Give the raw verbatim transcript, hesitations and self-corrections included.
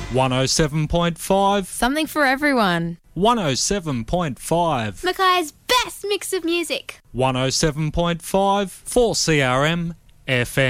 one oh seven point five. Something for everyone. one oh seven point five. Mackay's best mix of music. one oh seven point five for C R M F M.